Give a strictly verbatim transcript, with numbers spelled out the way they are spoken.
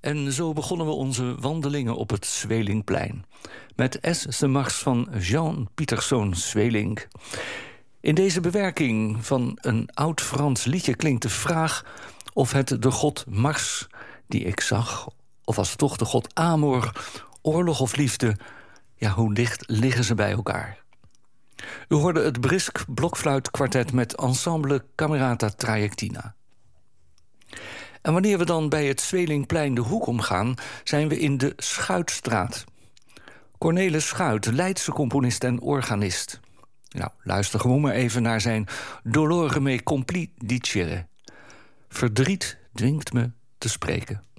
En zo begonnen we onze wandelingen op het Zwelingplein. Met S. de Mars van Jean Pieterszoon Sweelinck. In deze bewerking van een oud Frans liedje klinkt de vraag of het de god Mars die ik zag, of was het toch de god Amor, oorlog of liefde, ja, hoe dicht liggen ze bij elkaar? U hoorde het Brisk blokfluitkwartet met ensemble Camerata Trajectina. En wanneer we dan bij het Zwelingplein de hoek omgaan, zijn we in de Schuitstraat. Cornelis Schuit, Leidse componist en organist. Nou, luister gewoon maar even naar zijn Dolore me compli dicere. Verdriet dwingt me te spreken.